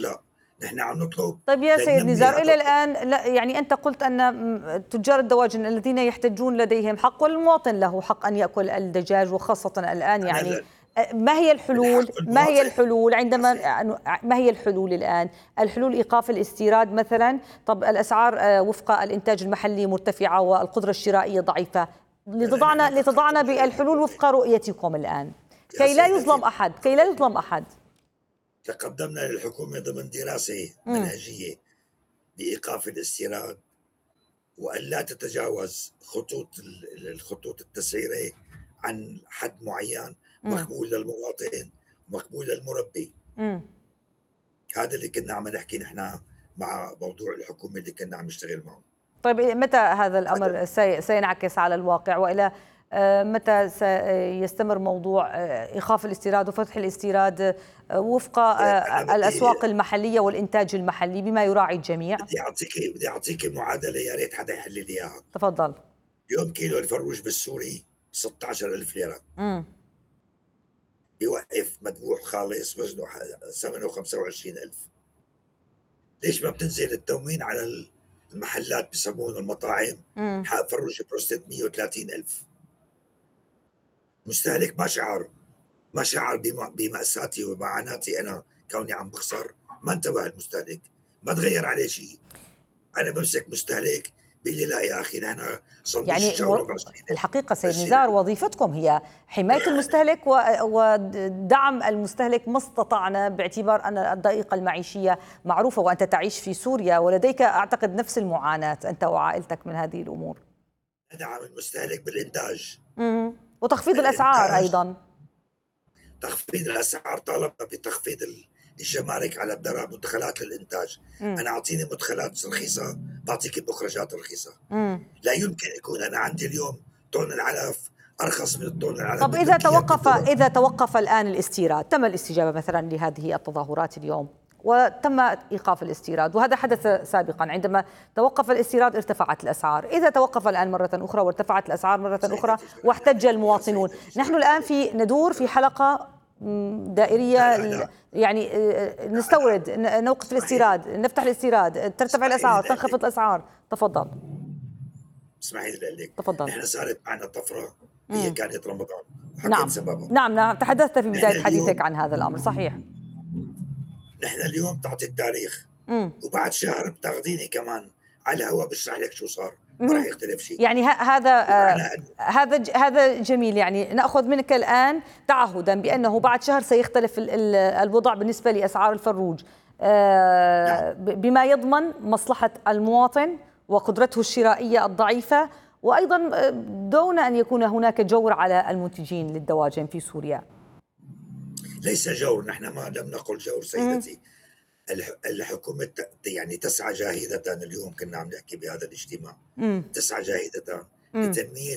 لا، نحن عم نطلب طيب يا سيد لننمي نزار، هذا إلى الآن لا، يعني أنت قلت أن تجار الدواجن الذين يحتجون لديهم حق، والمواطن له حق أن يأكل الدجاج، وخاصة الآن يعني أنا ما هي الحلول؟ الحق ما هي المواطن الحلول عندما أخي. ما هي الحلول الآن؟ الحلول إيقاف الاستيراد مثلا؟ طب الأسعار وفق الإنتاج المحلي مرتفعة والقدرة الشرائية ضعيفة، نحن لتضعنا تقدمنا بالحلول للحكومة وفق رؤيتكم الآن يا كي لا سيدتي. يظلم أحد، كي لا يظلم أحد. تقدمنا للحكومة ضمن دراسة مم. منهجية بإيقاف الاستيراد، وأن لا تتجاوز الخطوط التسعيرية عن حد معين مم. مقبول للمواطن، مقبول للمربي. مم. هذا اللي كنا عم نحكي نحن مع موضوع الحكومة اللي كنا عم نشتغل معه. طيب متى هذا هذا الأمر سينعكس على الواقع، وإلى متى سيستمر موضوع إيقاف الاستيراد وفتح الاستيراد وفق أنا الأسواق المحلية والإنتاج المحلي بما يراعي الجميع؟ بدي أعطيك معادلة، يا ريت حدا يحل لي إياها. تفضل. اليوم كيلو الفروج بالسوري 16,000 ليرة، بيوقف مذبوح خالص وزنه ثمنه 25,000. ليش ما بتنزل التموين على المحلات بسمون المطاعم؟ حق فروج بروستد 130,000. مستهلك ما شعر بمأساتي ومعاناتي أنا كوني عم بخسر. ما انتبه المستهلك، ما تغير عليه شيء. أنا بمسك مستهلك بيقول لي لا يا أخي نحن صندوق يعني الشاورما ب 20,000. الحقيقة سيد نزار وظيفتكم هي حماية المستهلك ودعم المستهلك ما استطعنا، باعتبار أن الضائقة المعيشية معروفة، وأنت تعيش في سوريا ولديك أعتقد نفس المعاناة أنت وعائلتك من هذه الأمور. ندعم المستهلك بالإنتاج. وتخفيض الأسعار الإنتاج، أيضا. تخفيض الأسعار، طالما بتخفيض الجمارك على مدخلات للإنتاج. أنا أعطيني مدخلات رخيصة بعطيك مخرجات رخيصة. لا يمكن يكون أنا عندي اليوم طن العلف أرخص من الطن العلف طب إذا توقف الآن الاستيراد، تم الاستجابة مثلا لهذه التظاهرات اليوم وتم إيقاف الاستيراد، وهذا حدث سابقا، عندما توقف الاستيراد ارتفعت الأسعار، إذا توقف الآن مرة أخرى وارتفعت الأسعار مرة أخرى واحتج المواطنون، نحن الآن ندور في حلقة دائرية. لا يعني نستورد، نوقف الاستيراد، نفتح الاستيراد، ترتفع الأسعار، تنخفض الأسعار. تفضل. اسمعي لي لك، تفضل. نحن صارت معنا طفرة، هي كانت رمضان وحكيت نعم. سببها. نعم تحدثت في بداية حديثك عن هذا الأمر، صحيح. نحن اليوم تعطي التاريخ وبعد شهر بتاخذيني كمان على الهواء بشرح لك شو صار، ما راح يختلف شيء. يعني هذا جميل. يعني نأخذ منك الآن تعهدا بأنه بعد شهر سيختلف الوضع بالنسبة لأسعار الفروج، بما يضمن مصلحة المواطن وقدرته الشرائية الضعيفة، وأيضا دون أن يكون هناك جور على المنتجين للدواجن في سوريا. ليس جور، نحن ما لم نقل جور سيدتي. الحكومة يعني تسعى جاهدة. اليوم كنا عم نحكي بهذا الاجتماع، تسعى جاهدة لتنمية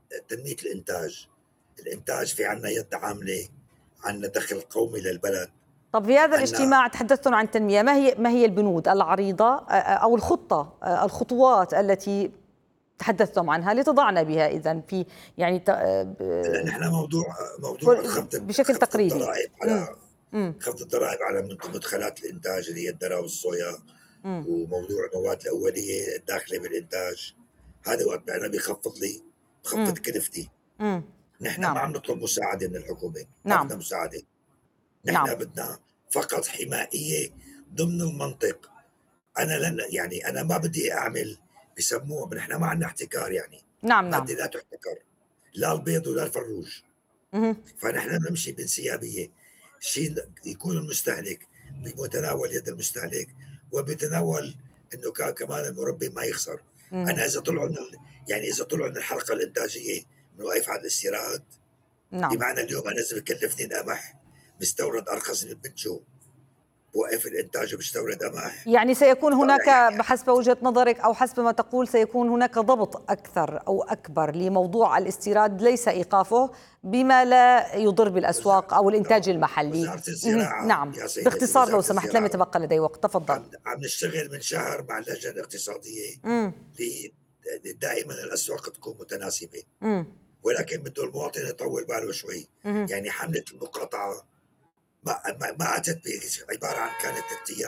الإنتاج. في عنا يد عاملة، عنا دخل قومي للبلد. طب في هذا الاجتماع تحدثتم عن تنمية، ما هي البنود العريضة أو الخطوات التي تحدثتم عنها لتضعنا بها إذن في يعني نحن موضوع بشكل تقريبي خفض الضرائب على مدخلات الإنتاج اللي هي الذرة والصويا، وموضوع المواد الأولية الداخلة بالإنتاج. هذا وقت أنا بخفض كلفتي. نحن ما عم نطلب مساعدة من الحكومة، ما بدنا مساعدة. نحن بدنا فقط حماية ضمن المنطق. أنا ما بدي أعمل بسموه، نحن ما عندنا احتكار، يعني مادة لا تحتكر، لا البيض ولا الفروج. فنحن نمشي بانسيابية، شيء يكون المستهلك بمتناول يد المستهلك، وبتناول انه كمان المربي ما يخسر. انا اذا طلعوا من الحلقه الانتاجيه واقف على الاستيراد، بمعنى اليوم انا اذا بكلفني القمح مستورد ارخص من البنجو، بوقف الانتاج وبستورد قمح. يعني سيكون هناك بحسب وجهة نظرك أو حسب ما تقول سيكون هناك ضبط أكثر أو أكبر لموضوع الاستيراد، ليس إيقافه، بما لا يضر بالأسواق أو الإنتاج المحلي. وزارة الزراعة نعم باختصار لو سمحت، لم يتبقى لدي وقت. تفضل. عم نشتغل من شهر مع اللجنة الاقتصادية دائما الأسواق تكون متناسبة، ولكن بده المواطن يطول باله شوي. يعني حملة المقاطعة ما أتت عبارة عن كانت 3 أيام.